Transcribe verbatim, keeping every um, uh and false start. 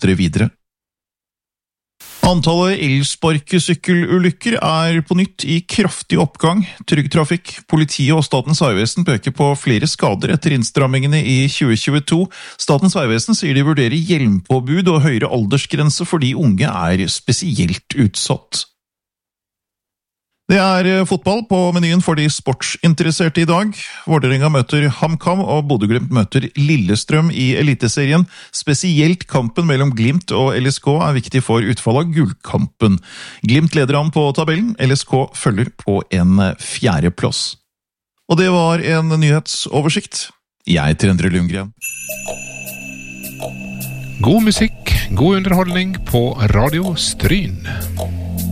plystre videre. Antallet elsparkesykkelulykker er på nytt i kraftig oppgang. Trygg Trafikk, politiet og Statens Vegvesen peker på flere skader etter innstrammingene i tjue tjueto. Statens Vegvesen sier de vurderer hjelmpåbud og høyere aldersgrense fordi unge er spesielt utsatt. Det er fotball på menyen for de sportsinteresserte i dag. Vålerenga møter HamKam og Bodø/Glimt møter Lillestrøm i Eliteserien. Spesielt kampen mellom Glimt og L S K er viktig for utfallet av gullkampen. Glimt leder an på tabellen, L S K følger på en fjerde plass. Og det var en nyhetsoversikt. Jeg heter Endre Lundgren. God musikk, god underholdning på Radio Stryn.